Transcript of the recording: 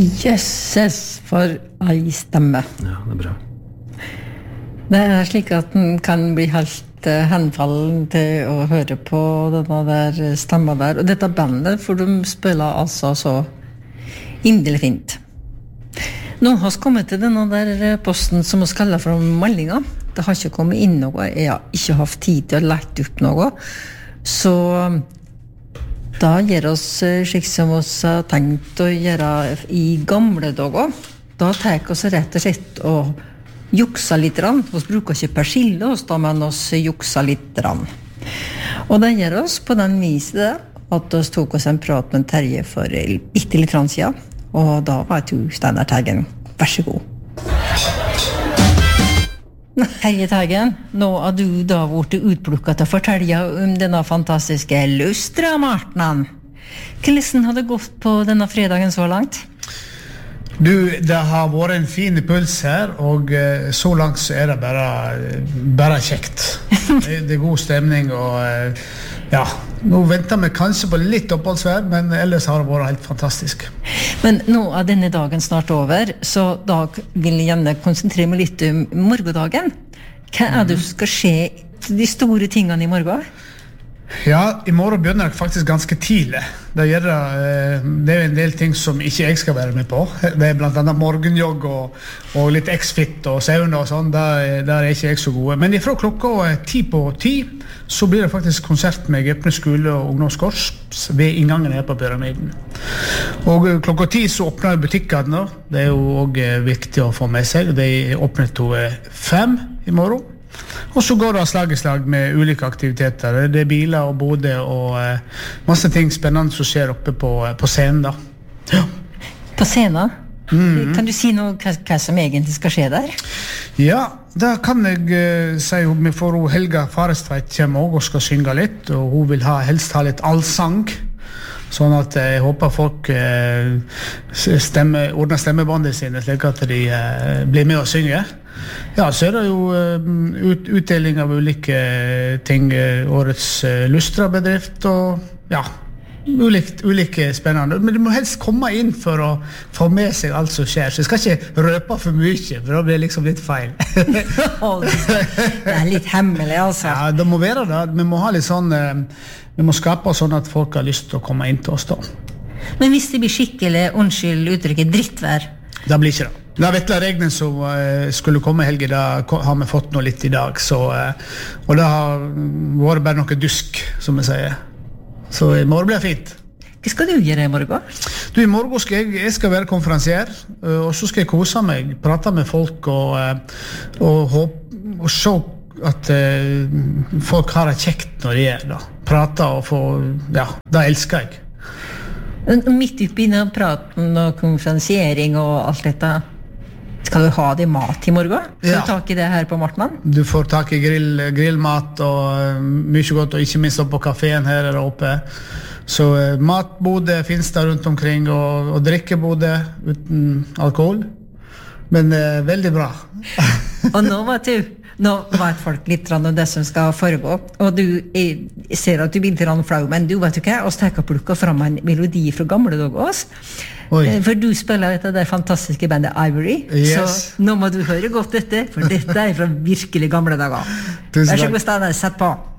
Jøsses, for ei stemme. Ja, det bra. Det slik at den kan bli helt henfallen til å høre på denne der stemma der. Og dette bandet, for de spiller altså så inderlig fint. Nå har vi kommet til denne der posten som vi kaller for meldinga. Det har ikke kommet inn noe, jeg har ikke hatt tid til å lette opp noe. Så da gjør oss slik som vi har tenkt å gjøre i gamle dager. Da tar vi oss rett og slett og juksa litt. Vi bruker ikke persille oss da, men vi juksa litt. Og det gjør oss på den viset at vi tok oss en prat med Terje for litt siden. Og da var du Steinar Teigen. Vær så god. Terje Teigen, nå har du da vært utplukket til å fortelle om denne fantastiske Lustra-martenen. Hvordan har det gått på denne fredagen så langt? Du, det har vært en fin puls her, og så langt så det bare kjekt. Det god stemning, og ja, nå venter vi kanskje på litt oppholdsvær, men ellers har det vært helt fantastisk. Men nå er denne dagen snart over, så da vil jeg gjerne konsentrere meg litt om morgendagen. Hva det som skal skje, de store tingene i morgen? Ja, i morgen begynner det faktisk ganske tidlig. Det er en del ting som ikke jeg skal være med på. Det blant annet morgenjogg og litt X-Fit og sauna og sånn. Der ikke jeg så gode. Men fra klokka 10:10 så blir det faktisk konsert med Gøpne skole og ungdomskorps ved inngangen her på Pyramiden. Og klokka 10 så åpner butikkene. Det jo også viktig å få med seg. De åpner til 5 i morgen. Og så går det slag i slag med ulike aktiviteter. Det biler og boder og masse ting spennende som skjer oppe på scenen da. Ja. På scenen? Kan du si noe hva som egentlig skal skje der? Ja, da kan jeg si at vi får Helga Farestveit kommer også og skal synge litt, og hun vil helst ha litt allsang. Sånn at jeg håper folk ordner stemmebåndet sine slik at de blir med og synger. Ja, så det jo utdeling av ulike ting, årets Lustra-bedrift og ja, ulike spennende. Men du må helst komme inn for å få med seg alt som skjer, så jeg skal ikke røpe for mye, for da blir det liksom litt feil. Det litt hemmelig, altså. Ja, det må være det. Vi må ha litt sånn, vi må skape sånn at folk har lyst til å komme inn til oss da. Men hvis det blir skikkelig, unnskyld uttrykket, drittvær? Det blir ikke det. Det Vetla regnen som skulle komme helge, da har vi fått noe litt i dag, så, og det har vært bare noe dusk, som vi sier. Så i morgen blir det fint. Hva skal du gjøre i morgen? Du, i morgen skal jeg skal være konferansier, og så skal jeg kose meg, prate med folk og se at folk har det kjekt når de da. Prate og få, ja, det elsker jeg. Midt oppi når praten og konferansiering og alt dette, skal du ha det mat i morgen? Får du tak i det her på Martmann? Du får tak i grillmat og mye godt, og ikke minst opp på kaféen her oppe. Så matbode finnes der rundt omkring, og drikkebode uten alkohol. Men veldig bra. Og nå vet folk litt om det som skal foregå. Og jeg ser at du blir litt flau, men du vet ikke, og steker plukket frem en melodi fra gamle dager også. For du spiller dette der fantastiske bandet Ivory, yes. Så nå må du høre godt dette, for dette fra virkelig gamle dager. Vær så god, Steinar, sett på.